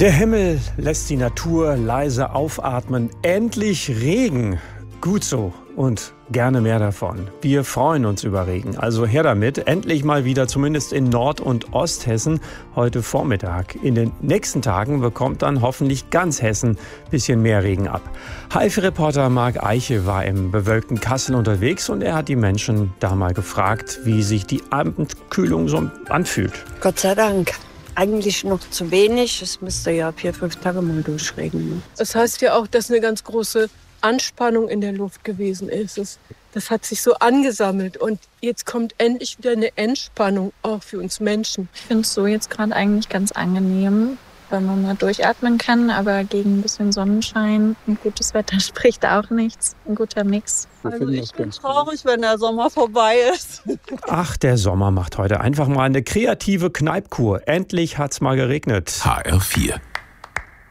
Der Himmel lässt die Natur leise aufatmen. Endlich Regen. Gut so und gerne mehr davon. Wir freuen uns über Regen. Also her damit. Endlich mal wieder, zumindest in Nord- und Osthessen, heute Vormittag. In den nächsten Tagen bekommt dann hoffentlich ganz Hessen ein bisschen mehr Regen ab. HiFi-Reporter Marc Eiche war im bewölkten Kassel unterwegs und er hat die Menschen da mal gefragt, wie sich die Abendkühlung so anfühlt. Gott sei Dank. Eigentlich noch zu wenig. Es müsste ja 4-5 Tage mal durchregnen. Das heißt ja auch, dass eine ganz große Anspannung in der Luft gewesen ist. Das hat sich so angesammelt und jetzt kommt endlich wieder eine Entspannung, auch für uns Menschen. Ich finde es so jetzt gerade eigentlich ganz angenehm, weil man mal durchatmen kann, aber gegen ein bisschen Sonnenschein und gutes Wetter spricht auch nichts. Ein guter Mix. Also ich bin traurig, wenn der Sommer vorbei ist. Ach, der Sommer macht heute einfach mal eine kreative Kneipkur. Endlich hat's mal geregnet. HR4